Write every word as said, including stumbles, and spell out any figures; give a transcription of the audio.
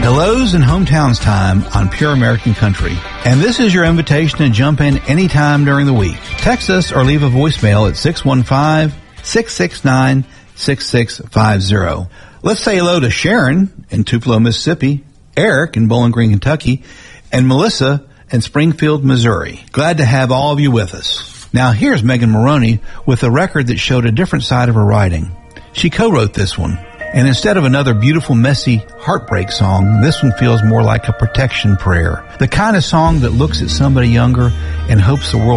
Hellos and hometowns time on Pure American Country. And this is your invitation to jump in anytime during the week. Text us or leave a voicemail at six one five, six six nine, six six five zero. Let's say hello to Sharon in Tupelo, Mississippi, Eric in Bowling Green, Kentucky, and Melissa in Springfield, Missouri. Glad to have all of you with us. Now here's Megan Moroney with a record that showed a different side of her writing. She co-wrote this one. And instead of another beautiful, messy heartbreak song, this one feels more like a protection prayer. The kind of song that looks at somebody younger and hopes the world